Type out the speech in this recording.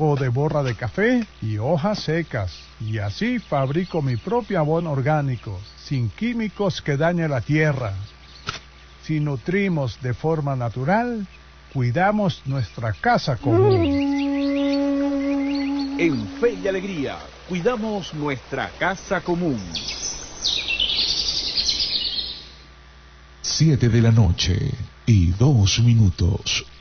poco de borra de café y hojas secas. Y así fabrico mi propio abono orgánico, sin químicos que dañen la tierra. Si nutrimos de forma natural, cuidamos nuestra casa común. En Fe y Alegría, cuidamos nuestra casa común. 7 de la noche y 2 minutos.